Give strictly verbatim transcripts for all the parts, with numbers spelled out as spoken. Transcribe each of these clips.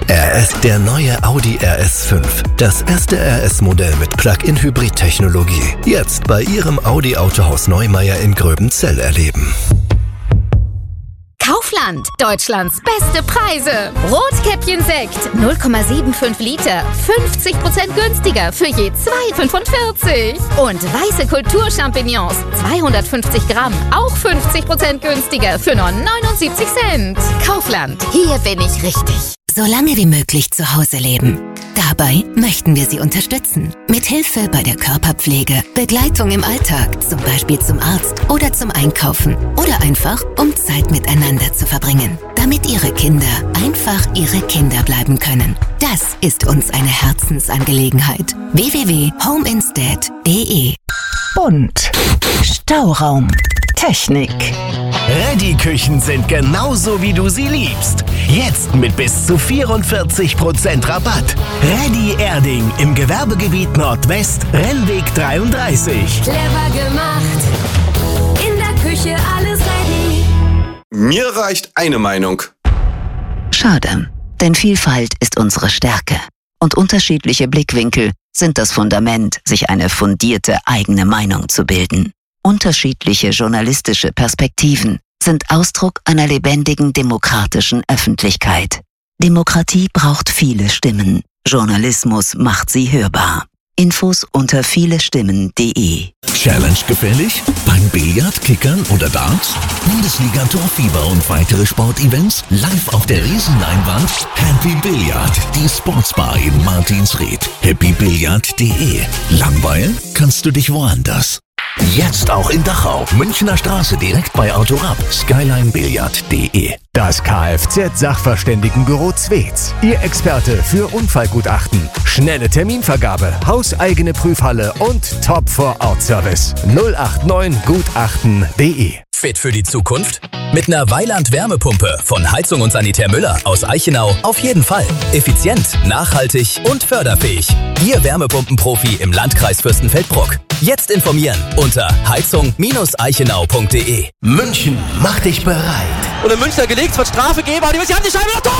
R S, der neue Audi R S fünf. Das erste R S-Modell mit Plug-in-Hybrid-Technologie. Jetzt bei Ihrem Audi-Autohaus Neumeier in Gröbenzell erleben. Kaufland, Deutschlands beste Preise. Rotkäppchen-Sekt, null Komma fünfundsiebzig Liter, fünfzig Prozent günstiger für je zwei Komma fünfundvierzig. Und weiße Kulturchampignons, zweihundertfünfzig Gramm, auch fünfzig Prozent günstiger für nur neunundsiebzig Cent. Kaufland, hier bin ich richtig. So lange wie möglich zu Hause leben. Dabei möchten wir Sie unterstützen. Mit Hilfe bei der Körperpflege, Begleitung im Alltag, zum Beispiel zum Arzt oder zum Einkaufen oder einfach, um Zeit miteinander zu verbringen. Damit Ihre Kinder einfach Ihre Kinder bleiben können. Das ist uns eine Herzensangelegenheit. w w w punkt home instead punkt d e Bunt. Stauraum. Technik. Reddy-Küchen sind genauso, wie du sie liebst. Jetzt mit bis zu vierundvierzig Prozent Rabatt. Reddy Erding im Gewerbegebiet Nordwest, Rennweg dreiunddreißig. Clever gemacht. In der Küche alles ready. Mir reicht eine Meinung. Schade, denn Vielfalt ist unsere Stärke. Und unterschiedliche Blickwinkel sind das Fundament, sich eine fundierte eigene Meinung zu bilden. Unterschiedliche journalistische Perspektiven sind Ausdruck einer lebendigen demokratischen Öffentlichkeit. Demokratie braucht viele Stimmen. Journalismus macht sie hörbar. Infos unter vielestimmen punkt d e. Challenge gefällig? Beim Billard, Kickern oder Darts? Bundesliga Torfieber und weitere Sportevents live auf der Riesenleinwand? Happy Billard, die Sportsbar in Martinsried. happy billard punkt d e. Langweilen? Kannst du dich woanders. Jetzt auch in Dachau, Münchner Straße direkt bei Autorab, skyline billard punkt d e. Das Kfz-Sachverständigenbüro Zwetz. Ihr Experte für Unfallgutachten. Schnelle Terminvergabe, hauseigene Prüfhalle und Top-Vor-Ort-Service. null acht neun gutachten punkt d e. Fit für die Zukunft? Mit einer Weiland-Wärmepumpe von Heizung und Sanitär Müller aus Eichenau auf jeden Fall. Effizient, nachhaltig und förderfähig. Ihr Wärmepumpenprofi im Landkreis Fürstenfeldbruck. Jetzt informieren unter heizung eichenau punkt d e. München, mach dich bereit. Und in München gelegt, es wird Strafe geben, aber die haben die Scheibe noch. Tor!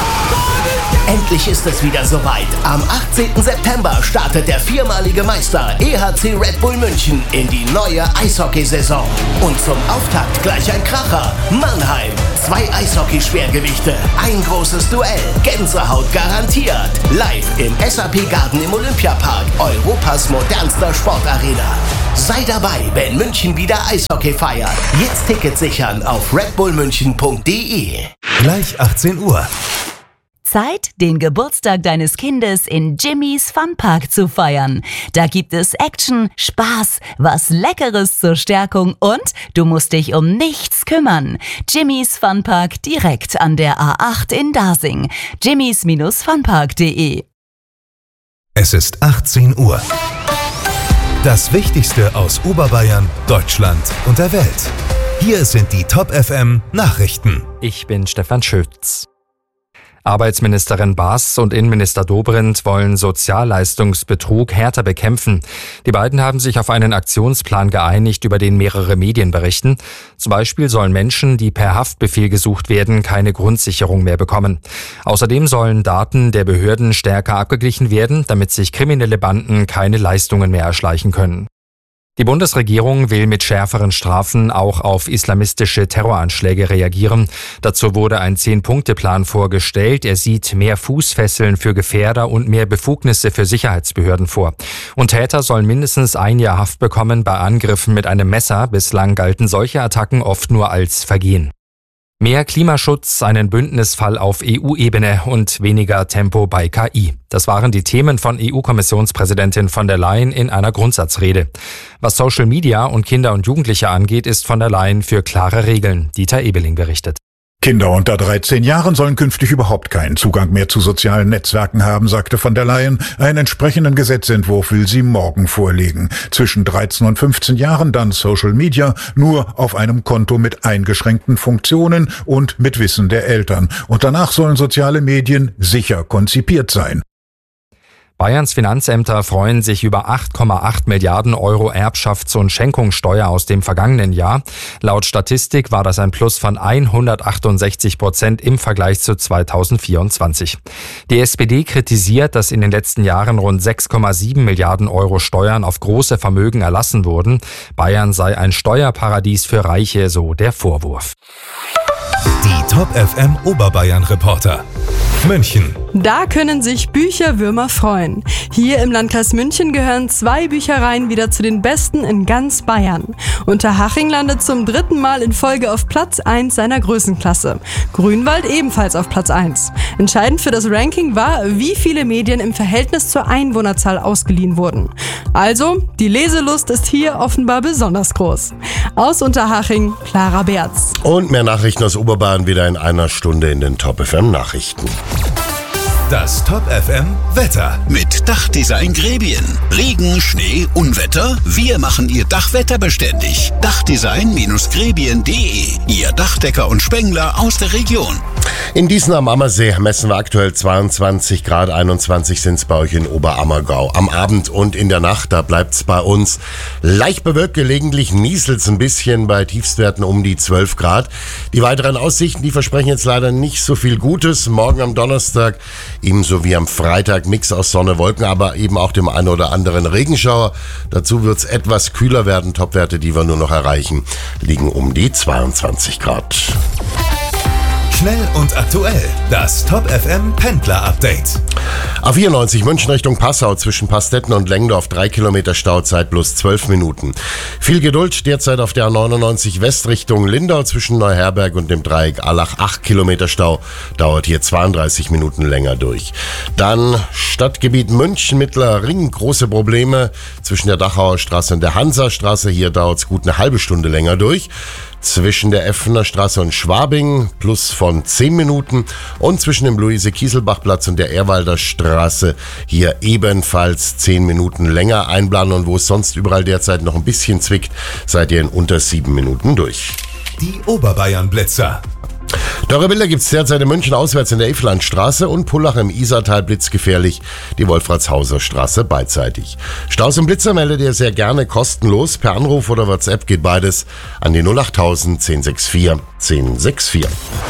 Endlich ist es wieder soweit. Am achtzehnten September startet der viermalige Meister E H C Red Bull München in die neue Eishockeysaison. Und zum Auftakt gleich ein Kracher. Mannheim. Zwei Eishockey-Schwergewichte. Ein großes Duell. Gänsehaut garantiert. Live im S A P Garden im Olympiapark. Europas modernster Sportarena. Sei dabei, wenn München wieder Eishockey feiert. Jetzt Tickets sichern auf red bull münchen punkt d e. Gleich achtzehn Uhr. Zeit, den Geburtstag deines Kindes in Jimmy's Funpark zu feiern. Da gibt es Action, Spaß, was Leckeres zur Stärkung und du musst dich um nichts kümmern. Jimmy's Funpark direkt an der A acht in Dasing. jimmys funpark punkt d e. Es ist achtzehn Uhr. Das Wichtigste aus Oberbayern, Deutschland und der Welt. Hier sind die Top F M Nachrichten. Ich bin Stefan Schütz. Arbeitsministerin Baas und Innenminister Dobrindt wollen Sozialleistungsbetrug härter bekämpfen. Die beiden haben sich auf einen Aktionsplan geeinigt, über den mehrere Medien berichten. Zum Beispiel sollen Menschen, die per Haftbefehl gesucht werden, keine Grundsicherung mehr bekommen. Außerdem sollen Daten der Behörden stärker abgeglichen werden, damit sich kriminelle Banden keine Leistungen mehr erschleichen können. Die Bundesregierung will mit schärferen Strafen auch auf islamistische Terroranschläge reagieren. Dazu wurde ein Zehn-Punkte-Plan vorgestellt. Er sieht mehr Fußfesseln für Gefährder und mehr Befugnisse für Sicherheitsbehörden vor. Und Täter sollen mindestens ein Jahr Haft bekommen bei Angriffen mit einem Messer. Bislang galten solche Attacken oft nur als Vergehen. Mehr Klimaschutz, einen Bündnisfall auf E U-Ebene und weniger Tempo bei K I. Das waren die Themen von E U-Kommissionspräsidentin von der Leyen in einer Grundsatzrede. Was Social Media und Kinder und Jugendliche angeht, ist von der Leyen für klare Regeln. Dieter Ebeling berichtet. Kinder unter dreizehn Jahren sollen künftig überhaupt keinen Zugang mehr zu sozialen Netzwerken haben, sagte von der Leyen. Einen entsprechenden Gesetzentwurf will sie morgen vorlegen. Zwischen dreizehn und fünfzehn Jahren dann Social Media, nur auf einem Konto mit eingeschränkten Funktionen und mit Wissen der Eltern. Und danach sollen soziale Medien sicher konzipiert sein. Bayerns Finanzämter freuen sich über acht Komma acht Milliarden Euro Erbschafts- und Schenkungssteuer aus dem vergangenen Jahr. Laut Statistik war das ein Plus von hundertachtundsechzig Prozent im Vergleich zu zweitausendvierundzwanzig. Die S P D kritisiert, dass in den letzten Jahren rund sechs Komma sieben Milliarden Euro Steuern auf große Vermögen erlassen wurden. Bayern sei ein Steuerparadies für Reiche, so der Vorwurf. Die Top F M Oberbayern Reporter. München. Da können sich Bücherwürmer freuen. Hier im Landkreis München gehören zwei Büchereien wieder zu den besten in ganz Bayern. Unterhaching landet zum dritten Mal in Folge auf Platz eins seiner Größenklasse. Grünwald ebenfalls auf Platz eins. Entscheidend für das Ranking war, wie viele Medien im Verhältnis zur Einwohnerzahl ausgeliehen wurden. Also, die Leselust ist hier offenbar besonders groß. Aus Unterhaching, Clara Berz. Und mehr Nachrichten aus Oberbayern wieder in einer Stunde in den Top F M Nachrichten. Das Top F M Wetter. Mit Dachdesign Grebien. Regen, Schnee, Unwetter. Wir machen Ihr Dach wetterbeständig. Dachdesign Grebien punkt de. Ihr Dachdecker und Spengler aus der Region. In Diesen am Ammersee messen wir aktuell zweiundzwanzig Grad, einundzwanzig sind es bei euch in Oberammergau. Am Abend und in der Nacht, da bleibt es bei uns leicht bewölkt, gelegentlich nieselt es ein bisschen, bei Tiefstwerten um die zwölf Grad. Die weiteren Aussichten, die versprechen jetzt leider nicht so viel Gutes. Morgen am Donnerstag, ebenso wie am Freitag, Mix aus Sonne, Wolken, aber eben auch dem einen oder anderen Regenschauer. Dazu wird es etwas kühler werden. Topwerte, die wir nur noch erreichen, liegen um die zweiundzwanzig Grad. Schnell und aktuell. Das Top F M Pendler Update. A vierundneunzig München Richtung Passau zwischen Pastetten und Lengdorf. Drei Kilometer Stauzeit plus zwölf Minuten. Viel Geduld derzeit auf der A neunundneunzig West Richtung Lindau zwischen Neuherberg und dem Dreieck Allach. Acht Kilometer Stau. Dauert hier zweiunddreißig Minuten länger durch. Dann Stadtgebiet München Mittlerer Ring. Große Probleme zwischen der Dachauer Straße und der Hansastraße. Hier dauert es gut eine halbe Stunde länger durch. Zwischen der Effener Straße und Schwabing plus von zehn Minuten und zwischen dem Luise-Kieselbach-Platz und der Ehrwalder Straße hier ebenfalls zehn Minuten länger einplanen, und wo es sonst überall derzeit noch ein bisschen zwickt, seid ihr in unter sieben Minuten durch. Die Oberbayern-Blitzer. Teure Bilder gibt's derzeit in München auswärts in der Iflandstraße und Pullach im Isartal blitzgefährlich, die Wolfratshauser Straße beidseitig. Staus und Blitzer meldet ihr sehr gerne kostenlos. Per Anruf oder WhatsApp geht beides an die null achttausend zehn sechs vier zehn sechs vier.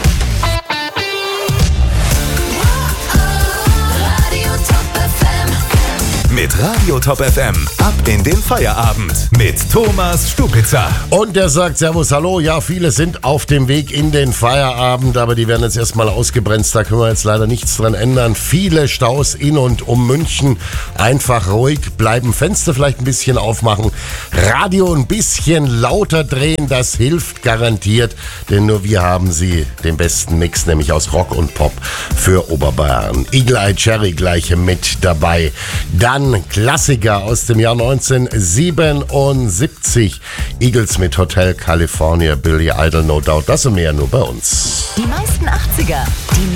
Mit Radio Top F M ab in den Feierabend mit Thomas Stupitzer. Und der sagt Servus, hallo. Ja, viele sind auf dem Weg in den Feierabend, aber die werden jetzt erstmal ausgebremst. Da können wir jetzt leider nichts dran ändern. Viele Staus in und um München. Einfach ruhig bleiben, Fenster vielleicht ein bisschen aufmachen, Radio ein bisschen lauter drehen, das hilft garantiert, denn nur wir haben sie, den besten Mix, nämlich aus Rock und Pop für Oberbayern. Eagle Eye Cherry gleich mit dabei. Dann Klassiker aus dem Jahr neunzehnhundertsiebenundsiebzig. Eagles mit Hotel California, Billy Idol, No Doubt. Das und mehr nur bei uns. Die meisten achtziger. Die